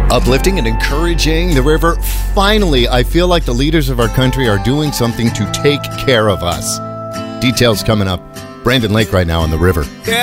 Uplifting and encouraging the river. Finally, I feel like the leaders of our country are doing something to take care of us. Details coming up. Brandon Lake right now on the river.